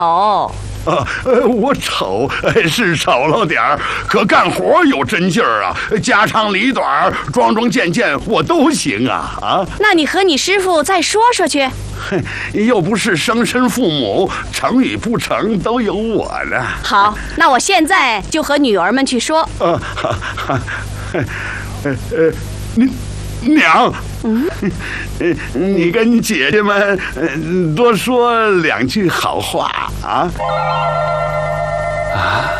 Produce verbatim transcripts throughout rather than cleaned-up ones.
哦。 啊，呃，我丑是丑了点儿，可干活有真劲儿啊，家长里短、桩桩件件我都行啊啊！ 那你和你师傅再说说去。 哼，又不是生身父母，成与不成都有我呢。 好，那我现在就和女儿们去说。 啊，哈哈，呃呃，你娘。嗯，你跟姐姐们多说两句好话啊！ 啊？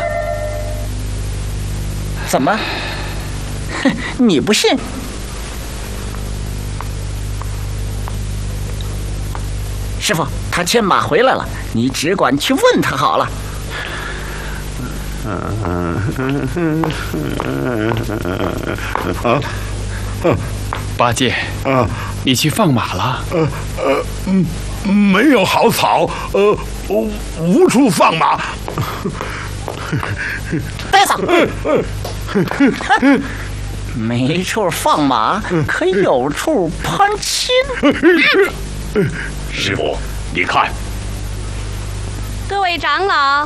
怎么？哼，你不信？师傅，他牵马回来了，你只管去问他好了。 啊啊！ 八戒啊，你去放马了？ 呃呃嗯，没有好草，呃，无处放马。 呆子，没处放马，可有处攀亲。 师傅，你看， 各位长老，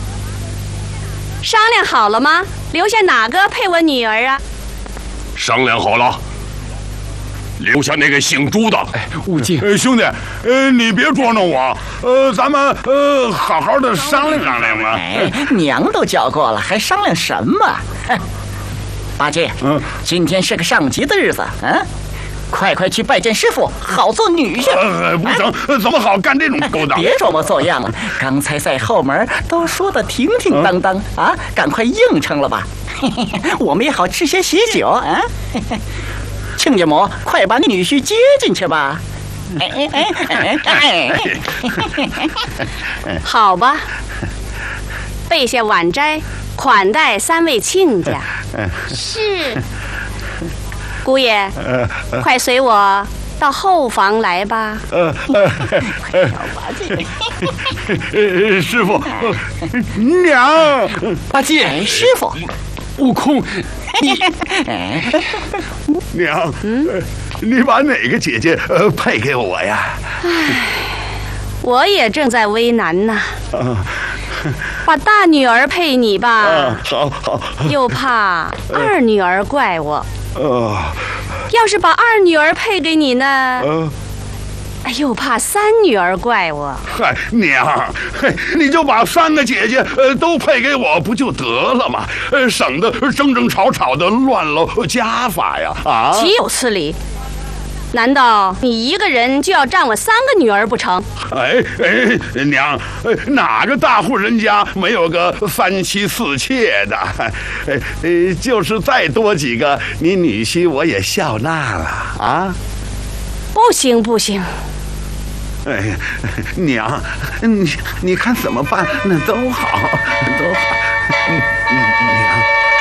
商量好了吗？留下哪个配我女儿啊？ 商量好了。留下那个姓朱的。 哎，悟净， 呃，兄弟，呃，你别捉弄我，呃，咱们呃好好的商量商量嘛。 哎，娘都叫过了，还商量什么？八戒，嗯，今天是个上集的日子，嗯，快快去拜见师傅，好做女婿。 呃，不成，呃、怎么好干这种勾当？ 别装模作样了，刚才在后门都说的停停当当、嗯、啊，赶快应承了吧，嘿嘿嘿，我们也好吃些喜酒啊。嘿嘿，亲家母，快把你女婿接进去吧！哎哎哎哎哎！好吧，备下晚斋，款待三位亲家。是。姑爷，快随我到后房来吧。 呃呃，师傅，娘， 八戒， 师傅， 悟空。 娘，嗯，你把哪个姐姐呃配给我呀？ 唉，我也正在为难呢。啊，把大女儿配你吧。 啊，好好。 又怕二女儿怪我。 呃， 要是把二女儿配给你呢？ 呃。 又怕三女儿怪我。 嗨，娘，嘿，你就把三个姐姐呃都配给我不就得了吗？呃，省得争争吵吵的乱了家法呀！啊， 岂有此理！难道你一个人就要占我三个女儿不成？ 哎哎，娘，哪个大户人家没有个三妻四妾的？哎，就是再多几个，你女婿我也笑纳了啊！ 不行不行。 哎，娘，你你看怎么办？那都好，都好。娘，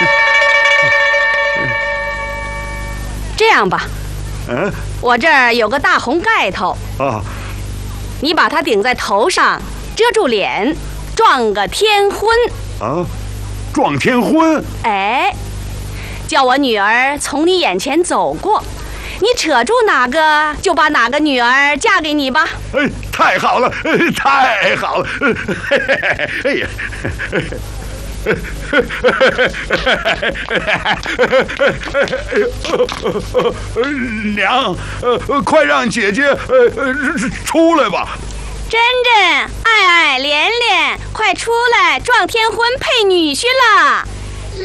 这样吧， 嗯， 我这儿有个大红盖头啊，你把它顶在头上，遮住脸，撞个天婚啊，撞天婚？ 哎，叫我女儿从你眼前走过。你扯住哪个，就把哪个女儿嫁给你吧。 哎，太好了，太好了！哎呀，娘，呃，快让姐姐呃出来吧。 珍珍、爱爱、莲莲，快出来，撞天婚配女婿了。